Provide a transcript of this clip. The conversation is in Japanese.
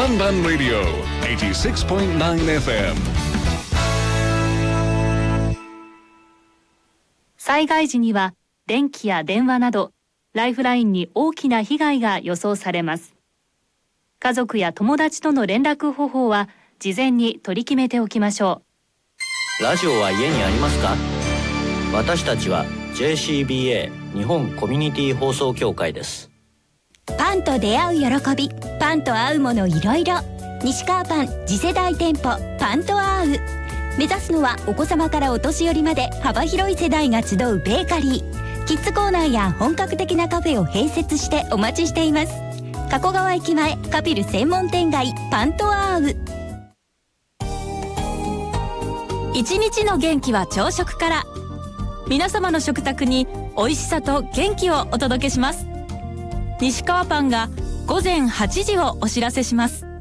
バンバンラディオ 86.9 FM。 災害時には電気や電話などライフラインに大きな被害が予想されます。家族や友達との連絡方法は事前に取り決めておきましょう。ラジオは家にありますか？私たちは JCBA 日本コミュニティ放送協会です。 パンと出会う喜び、パンと合うものいろいろ。西川パン次世代店舗パンと合う。目指すのはお子様からお年寄りまで幅広い世代が集うベーカリー。キッズコーナーや本格的なカフェを併設してお待ちしています。加古川駅前カピル専門店街パンと合う。 一日の元気は朝食から。皆様の食卓に美味しさと元気をお届けします。西川パンが午前8時をお知らせします。